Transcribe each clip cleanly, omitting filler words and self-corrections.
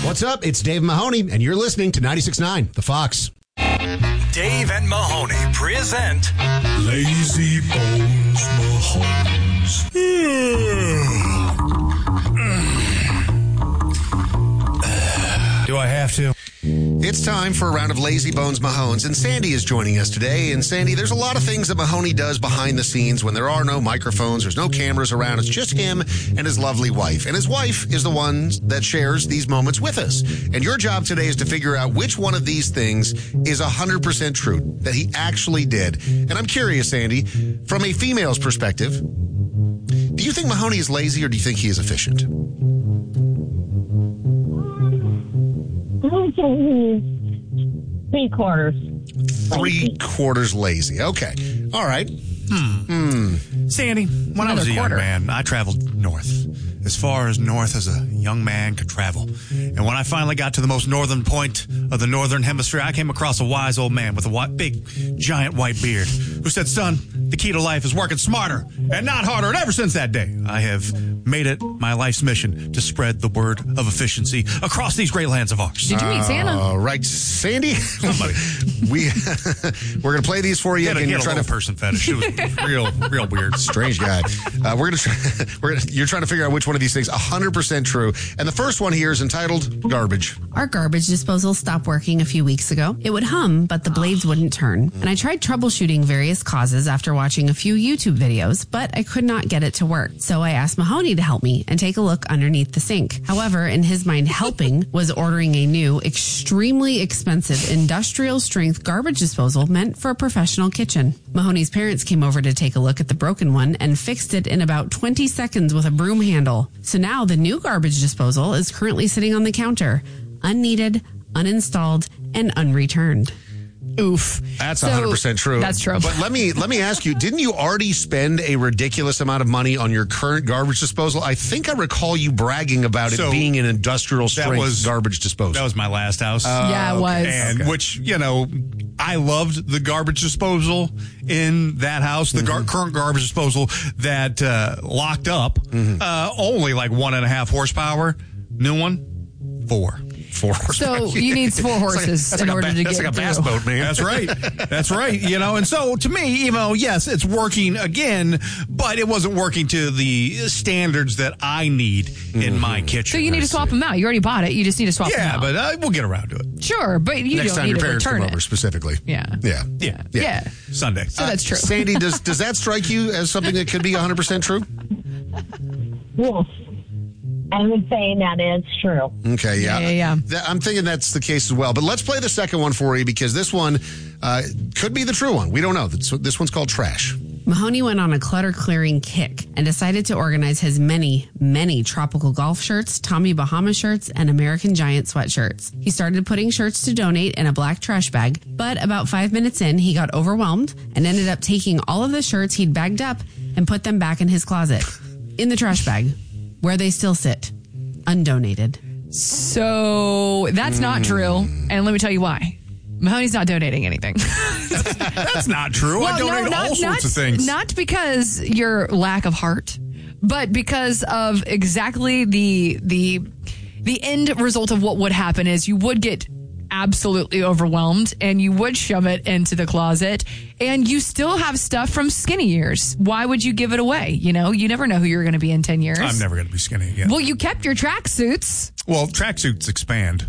What's up? It's Dave Mahoney, and you're listening to 96.9, The Fox. Dave and Mahoney present Lazy Bones Mahomes. Do I have to? It's time for a round of Lazy Bones Mahones, and Sandy is joining us today. And Sandy, there's a lot of things that Mahoney does behind the scenes when there are no microphones, there's no cameras around. It's just him and his lovely wife. And his wife is the one that shares these moments with us. And your job today is to figure out which one of these things is 100% true, that he actually did. And I'm curious, Sandy, from a female's perspective, do you think Mahoney is lazy or do you think he is efficient? Three quarters. Three-quarters lazy. Okay. All right. Sandy, when I was a young man, I traveled north, as far as north as a young man could travel. And when I finally got to the most northern point of the northern hemisphere, I came across a wise old man with a big, giant white beard who said, "Son, the key to life is working smarter and not harder." And ever since that day, I have made it my life's mission to spread the word of efficiency across these great lands of ours. Did you meet Santa? All right, Sandy. We're going to play these for you. He had a little person fetish. It was real weird. Strange guy. You're trying to figure out which one of these things 100% true. And the first one here is entitled Garbage. Our garbage disposal stopped working a few weeks ago. It would hum, but the blades wouldn't turn. And I tried troubleshooting various causes after watching a few YouTube videos, but I could not get it to work. So I asked Mahoney to help me and take a look underneath the sink. However, in his mind, helping was ordering a new, extremely expensive industrial strength garbage disposal meant for a professional kitchen. Mahoney's parents came over to take a look at the broken one and fixed it in about 20 seconds with a broom handle. So now the new garbage disposal is currently sitting on the counter, unneeded, uninstalled, and unreturned. Oof. That's 100% true. That's true. But let me ask you, didn't you already spend a ridiculous amount of money on your current garbage disposal? I think I recall you bragging about it being an industrial strength garbage disposal. That was my last house. Yeah, it was. And which, I loved the garbage disposal in that house. The current garbage disposal that locked up, only like 1.5 horsepower. New one, 4 horsepower. So you need 4 horses in order to get That's like a through. bass boat, man. That's right. That's right. And so to me, yes, it's working again, but it wasn't working to the standards that I need in my kitchen. So you need to swap them out. You already bought it. You just need to swap them out. Yeah, but we'll get around to it. Sure, but you Next don't time need your to parents return come it. over specifically. Yeah. Sunday. So that's true. Sandy, does that strike you as something that could be 100% true? Yes. I would say that is true. Okay, Yeah. I'm thinking that's the case as well. But let's play the second one for you because this one could be the true one. We don't know. This one's called Trash. Mahoney went on a clutter-clearing kick and decided to organize his many, many tropical golf shirts, Tommy Bahama shirts, and American Giant sweatshirts. He started putting shirts to donate in a black trash bag, but about 5 minutes in, he got overwhelmed and ended up taking all of the shirts he'd bagged up and put them back in his closet, in the trash bag, where they still sit, undonated. So that's not true. And let me tell you why. Mahoney's not donating anything. That's not true. I donate all sorts of things. Not because your lack of heart, but because of exactly the end result of what would happen is you would get absolutely overwhelmed and you would shove it into the closet and you still have stuff from skinny years. Why would you give it away? You never know who you're going to be in 10 years. I'm never going to be skinny again. Well, you kept your tracksuits. Well, tracksuits expand.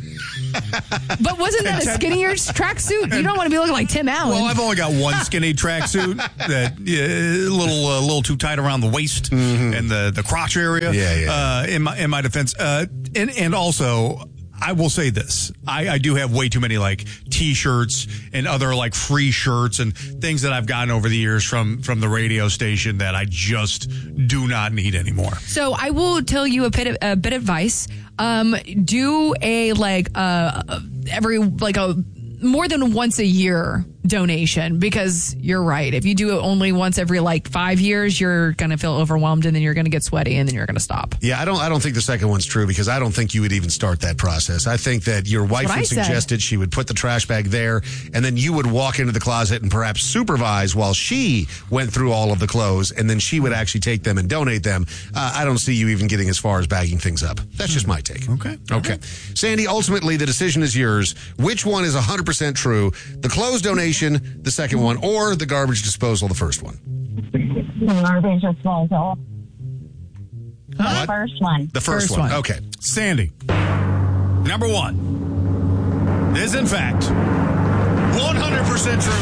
But wasn't that a skinny years tracksuit? You don't want to be looking like Tim Allen. Well, I've only got one skinny tracksuit that a little too tight around the waist and the crotch area. In my defense, and also, I will say this. I do have way too many T-shirts and other free shirts and things that I've gotten over the years from the radio station that I just do not need anymore. So I will tell you a bit of advice. Do more than once a year, donation, because you're right. If you do it only once every like 5 years, you're going to feel overwhelmed, and then you're going to get sweaty, and then you're going to stop. Yeah, I don't think the second one's true, because I don't think you would even start that process. I think that your wife would suggest it. She would put the trash bag there, and then you would walk into the closet and perhaps supervise while she went through all of the clothes, and then she would actually take them and donate them. I don't see you even getting as far as bagging things up. That's just my take. Okay. Sandy, ultimately, the decision is yours. Which one is 100% true? The clothes donation, the second one, or the garbage disposal, the first one? Garbage disposal. The first one. The first one. Okay. Sandy, number one is in fact 100% true.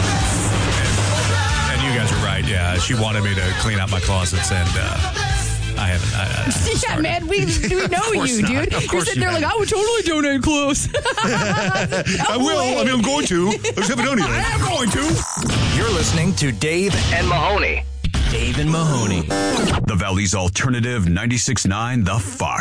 And you guys are right. Yeah, she wanted me to clean out my closets, and I haven't. Yeah, man, we know you, dude. You're sitting there like, I would totally donate clothes. I will. I mean, I'm going to. I just haven't done it yet. I am going to. You're listening to Dave and Mahoney. Dave and Mahoney. The Valley's Alternative 96.9 The Fox.